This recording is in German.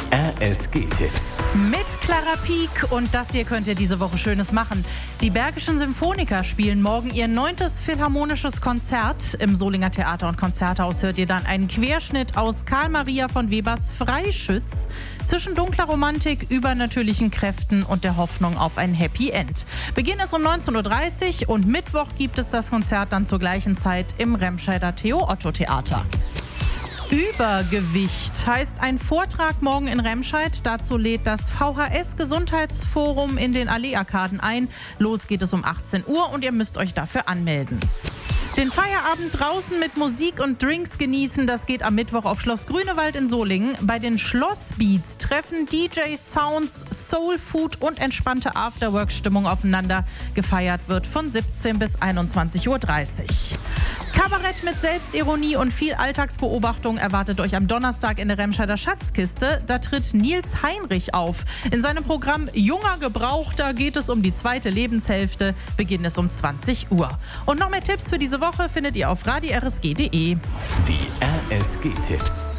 RSG-Tipps. Mit Clara Pieck, und das hier könnt ihr diese Woche Schönes machen. Die Bergischen Symphoniker spielen morgen ihr 9. philharmonisches Konzert. Im Solinger Theater- und Konzerthaus hört ihr dann einen Querschnitt aus Karl Maria von Webers Freischütz zwischen dunkler Romantik, übernatürlichen Kräften und der Hoffnung auf ein Happy End. Beginn ist um 19.30 Uhr und Mittwoch gibt es das Konzert dann zur gleichen Zeit im Remscheider Theo-Otto-Theater. Übergewicht heißt ein Vortrag morgen in Remscheid. Dazu lädt das VHS-Gesundheitsforum in den Allee-Arkaden ein. Los geht es um 18 Uhr und ihr müsst euch dafür anmelden. Den Feierabend draußen mit Musik und Drinks genießen, das geht am Mittwoch auf Schloss Grünewald in Solingen. Bei den Schlossbeats treffen DJs, Sounds, Soul Food und entspannte Afterwork-Stimmung aufeinander. Gefeiert wird von 17 bis 21.30 Uhr. Kabarett mit Selbstironie und viel Alltagsbeobachtung erwartet euch am Donnerstag in der Remscheider Schatzkiste. Da tritt Nils Heinrich auf. In seinem Programm Junger Gebrauchter geht es um die zweite Lebenshälfte. Beginn ist um 20 Uhr. Und noch mehr Tipps für diese Woche findet ihr auf radio-rsg.de. Die RSG-Tipps.